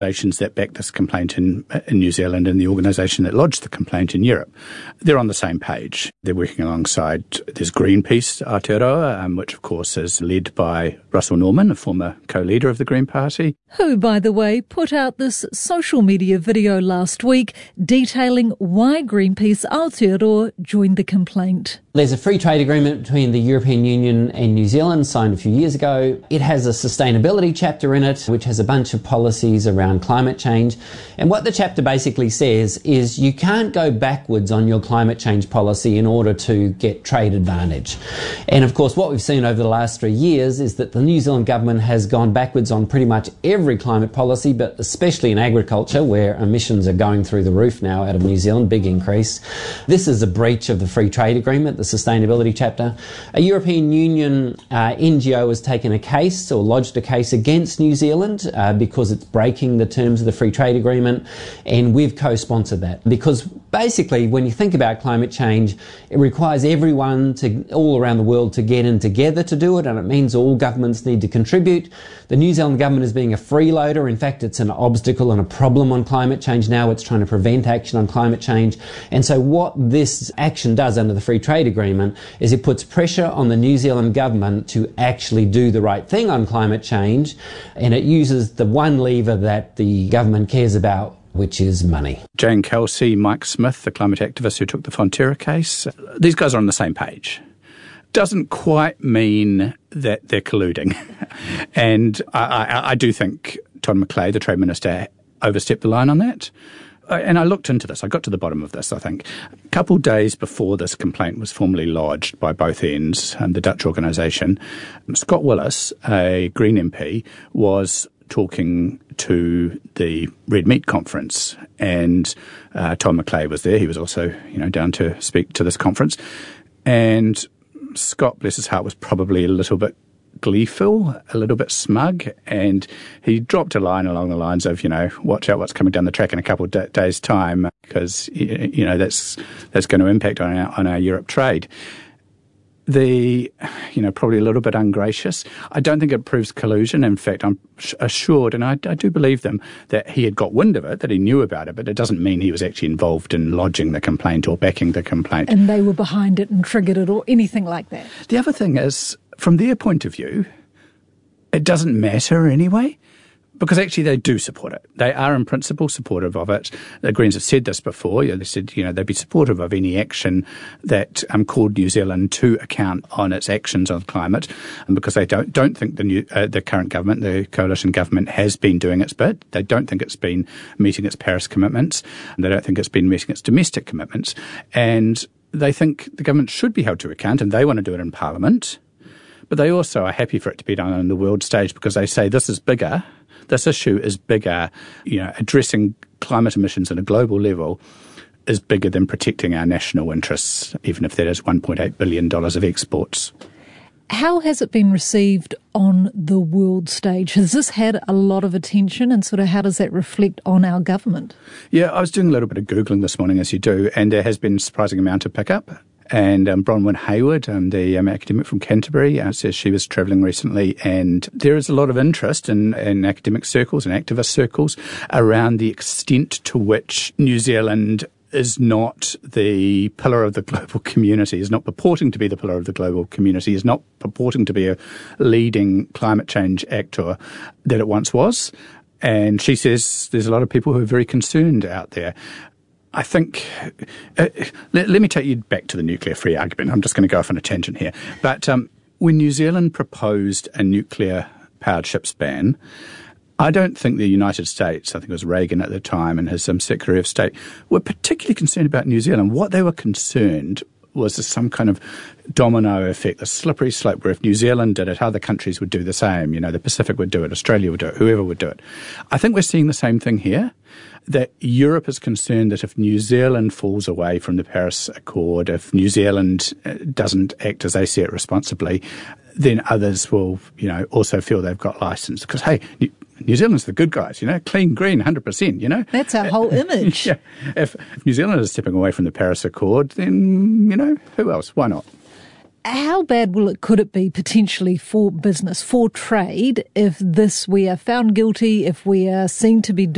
organisations that back this complaint in New Zealand and the organisation that lodged the complaint in Europe, they're on the same page. They're working alongside, there's Greenpeace Aotearoa, which of course is led by Russell Norman, a former co-leader of the Green Party. Who, by the way, put out this social media video last week detailing why Greenpeace Aotearoa joined the complaint. There's a free trade agreement between the European Union and New Zealand signed a few years ago. It has a sustainability chapter in it, which has a bunch of policies around climate change. And what the chapter basically says is you can't go backwards on your climate change policy in order to get trade advantage. And of course, what we've seen over the last 3 years is that the New Zealand government has gone backwards on pretty much every climate policy, but especially in agriculture, where emissions are going through the roof now out of New Zealand, big increase. This is a breach of the free trade agreement, the sustainability chapter. A European Union NGO has taken a case or lodged a case against New Zealand because it's breaking the terms of the free trade agreement, and we've co-sponsored that because basically when you think about climate change, it requires everyone all around the world to get in together to do it, and it means all governments need to contribute. The New Zealand government is being a freeloader. In fact, it's an obstacle and a problem on climate change now. It's trying to prevent action on climate change. And so what this action does under the free trade agreement is it puts pressure on the New Zealand government to actually do the right thing on climate change, and it uses the one lever that the government cares about, which is money. Jane Kelsey, Mike Smith, the climate activist who took the Fonterra case, these guys are on the same page. Doesn't quite mean that they're colluding. And I do think Todd McClay, the Trade Minister, overstepped the line on that. And I looked into this. I got to the bottom of this, I think. A couple of days before this complaint was formally lodged by both ends, the Dutch organisation, Scott Willis, a Green MP, was talking to the Red Meat Conference, and Todd McClay was there. He was also, down to speak to this conference. And Scott, bless his heart, was probably a little bit gleeful, a little bit smug, and he dropped a line along the lines of, watch out what's coming down the track in a couple of days' time, because, that's going to impact on our Europe trade. Probably a little bit ungracious. I don't think it proves collusion. In fact, I'm assured, and I do believe them, that he had got wind of it, that he knew about it, but it doesn't mean he was actually involved in lodging the complaint or backing the complaint. And they were behind it and triggered it or anything like that. The other thing is, from their point of view, it doesn't matter anyway, because actually they do support it. They are in principle supportive of it. The Greens have said this before. They said, they'd be supportive of any action that called New Zealand to account on its actions on climate, and because they don't think the current government, the coalition government, has been doing its bit. They don't think it's been meeting its Paris commitments, and they don't think it's been meeting its domestic commitments. And they think the government should be held to account, and they want to do it in Parliament. But they also are happy for it to be done on the world stage, because they say this is bigger. This issue is bigger. Addressing climate emissions at a global level is bigger than protecting our national interests, even if that is $1.8 billion of exports. How has it been received on the world stage? Has this had a lot of attention, and sort of how does that reflect on our government? Yeah, I was doing a little bit of Googling this morning, as you do, and there has been a surprising amount of pickup. And Bronwyn Hayward, the academic from Canterbury, says she was travelling recently, and there is a lot of interest in academic circles and activist circles around the extent to which New Zealand is not the pillar of the global community, is not purporting to be the pillar of the global community, is not purporting to be a leading climate change actor that it once was. And she says there's a lot of people who are very concerned out there. I think, let me take you back to the nuclear-free argument. I'm just going to go off on a tangent here. But when New Zealand proposed a nuclear-powered ships ban, I don't think the United States, I think it was Reagan at the time and his Secretary of State, were particularly concerned about New Zealand. What they were concerned was some kind of domino effect, a slippery slope where if New Zealand did it, other countries would do the same. The Pacific would do it, Australia would do it, whoever would do it. I think we're seeing the same thing here, that Europe is concerned that if New Zealand falls away from the Paris Accord, if New Zealand doesn't act as they see it responsibly, then others will, also feel they've got license. Because, hey, New Zealand's the good guys, clean, green, 100%, That's our whole image. Yeah. If New Zealand is stepping away from the Paris Accord, then, who else? Why not? How bad could it be potentially for business, for trade, if we are found guilty, if we are seen to be